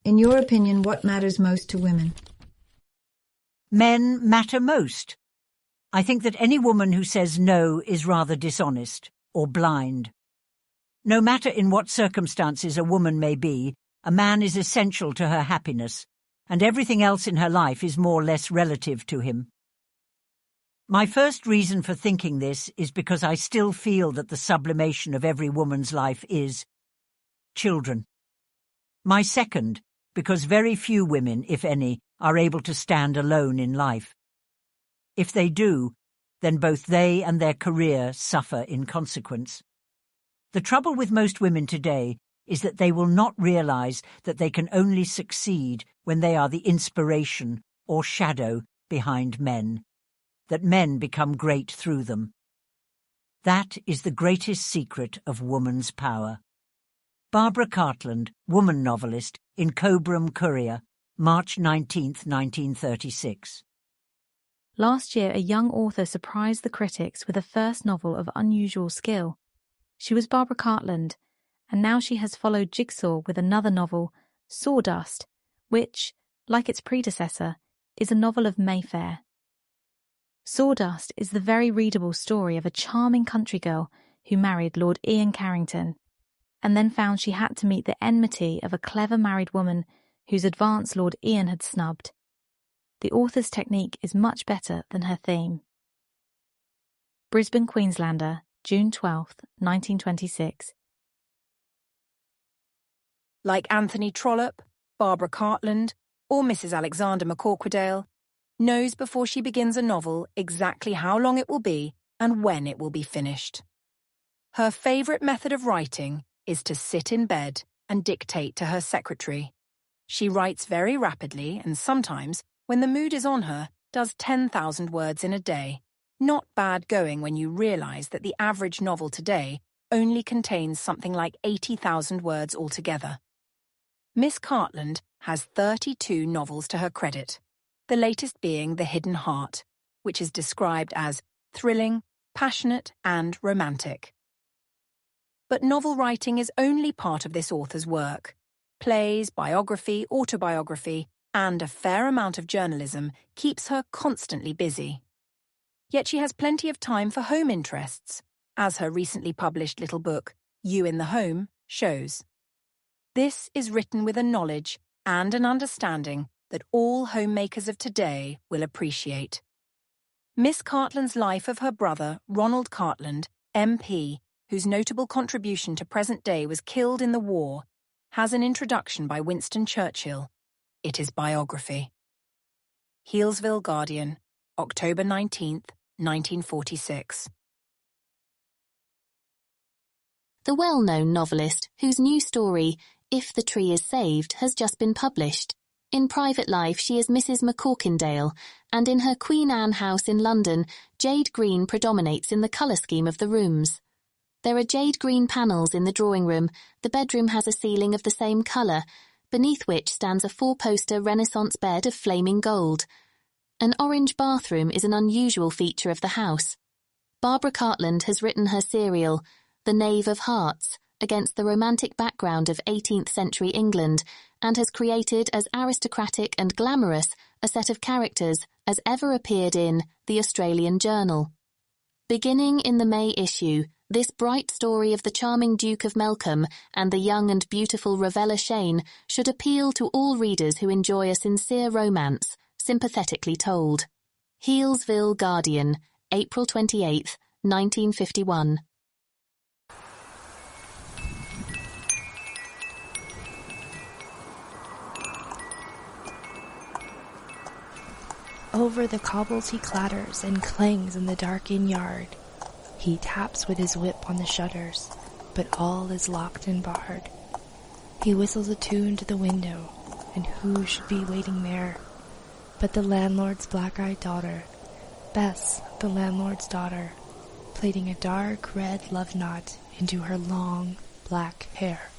In your opinion, what matters most to women? Men matter most. I think that any woman who says no is rather dishonest or blind. No matter in what circumstances a woman may be, a man is essential to her happiness, and everything else in her life is more or less relative to him. My first reason for thinking this is because I still feel that the sublimation of every woman's life is children. My second, because very few women, if any, are able to stand alone in life. If they do, then both they and their career suffer in consequence. The trouble with most women today is that they will not realize that they can only succeed when they are the inspiration or shadow behind men, that men become great through them. That is the greatest secret of woman's power. Barbara Cartland, woman novelist, in Cobram Courier, March 19, 1936. Last year, a young author surprised the critics with a first novel of unusual skill. She was Barbara Cartland, and now she has followed Jigsaw with another novel, Sawdust, which, like its predecessor, is a novel of Mayfair. Sawdust is the very readable story of a charming country girl who married Lord Ian Carrington, and then found she had to meet the enmity of a clever married woman whose advance Lord Ian had snubbed. The author's technique is much better than her theme. Brisbane Queenslander, June 12, 1926. Like Anthony Trollope, Barbara Cartland, or Mrs. Alexander McCorquodale, knows before she begins a novel exactly how long it will be and when it will be finished. Her favourite method of writing is to sit in bed and dictate to her secretary. She writes very rapidly and sometimes, when the mood is on her, does 10,000 words in a day. Not bad going when you realise that the average novel today only contains something like 80,000 words altogether. Miss Cartland has 32 novels to her credit, the latest being The Hidden Heart, which is described as thrilling, passionate, and romantic. But novel writing is only part of this author's work. Plays, biography, autobiography, and a fair amount of journalism keeps her constantly busy. Yet she has plenty of time for home interests, as her recently published little book, You in the Home, shows. This is written with a knowledge and an understanding that all homemakers of today will appreciate. Miss Cartland's life of her brother, Ronald Cartland, MP, whose notable contribution to present day was killed in the war, has an introduction by Winston Churchill. It is biography. Healesville Guardian, October 19th, 1946. The well-known novelist, whose new story, If the Tree is Saved, has just been published. In private life she is Mrs. McCorquodale, and in her Queen Anne house in London, jade green predominates in the colour scheme of the rooms. There are jade green panels in the drawing room. The bedroom has a ceiling of the same colour, beneath which stands a four-poster Renaissance bed of flaming gold. An orange bathroom is an unusual feature of the house. Barbara Cartland has written her serial, The Knave of Hearts, against the romantic background of 18th century England, and has created as aristocratic and glamorous a set of characters as ever appeared in The Australian Journal. Beginning in the May issue, this bright story of the charming Duke of Melcombe and the young and beautiful Ravella Shane should appeal to all readers who enjoy a sincere romance, sympathetically told. Healesville Guardian, April 28, 1951. Over the cobbles he clatters and clangs in the darkened yard. He taps with his whip on the shutters, but all is locked and barred. He whistles a tune to the window, and who should be waiting there but the landlord's black-eyed daughter, Bess, the landlord's daughter, plaiting a dark red love knot into her long black hair.